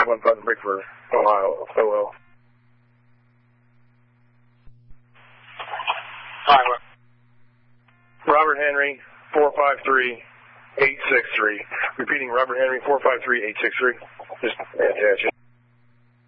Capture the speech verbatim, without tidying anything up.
one Button Brick for Ohio, O L. Iowa. Robert Henry, four five three, eight six three. Repeating, Robert Henry, four five three, eight six three. Just attach it.